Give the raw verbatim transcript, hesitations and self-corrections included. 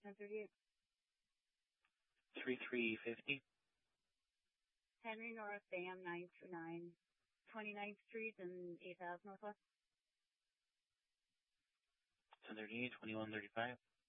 ten thirty-eight. thirty-three fifty. Henry North, A M nine two nine, twenty-ninth Street and eighth Avenue Northwest. ten thirty-eight, twenty-one thirty-five.